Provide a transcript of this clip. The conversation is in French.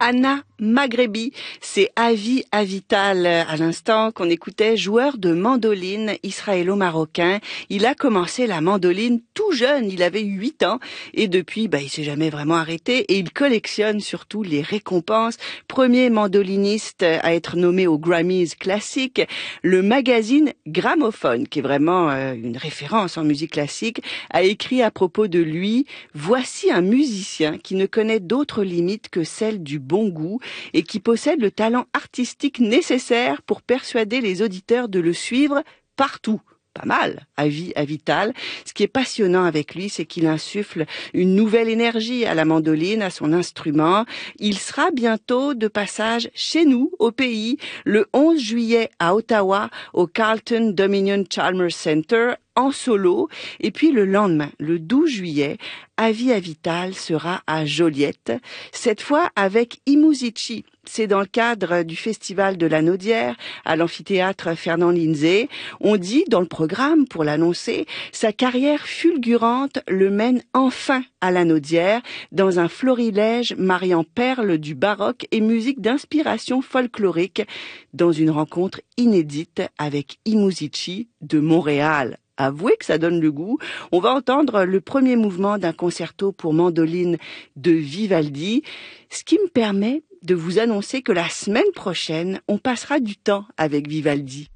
Anna Maghrebi, c'est Avi Avital à l'instant qu'on écoutait, joueur de mandoline israélo-marocain. Il a commencé la mandoline tout jeune, il avait 8 ans et depuis il s'est jamais vraiment arrêté et il collectionne surtout les récompenses. Premier mandoliniste à être nommé aux Grammys classiques, le magazine Gramophone, qui est vraiment une référence en musique classique, a écrit à propos de lui: voici un musicien qui ne connaît d'autres limites que celle du bon goût et qui possède le talent artistique nécessaire pour persuader les auditeurs de le suivre partout. Pas mal, Avi Avital. Ce qui est passionnant avec lui, c'est qu'il insuffle une nouvelle énergie à la mandoline, à son instrument. Il sera bientôt de passage chez nous, au pays, le 11 juillet à Ottawa, au Carlton Dominion Chalmers Center, en solo. Et puis le lendemain, le 12 juillet, Avi Avital sera à Joliette, cette fois avec Imuzici. C'est dans le cadre du Festival de la Naudière, à l'amphithéâtre Fernand Lindsay. On dit dans le programme, pour l'annoncer, sa carrière fulgurante le mène enfin à la Naudière, dans un florilège mariant perles du baroque et musique d'inspiration folklorique, dans une rencontre inédite avec Imuzici de Montréal. Avouez que ça donne le goût. On va entendre le premier mouvement d'un concerto pour mandoline de Vivaldi, ce qui me permet de vous annoncer que la semaine prochaine, on passera du temps avec Vivaldi.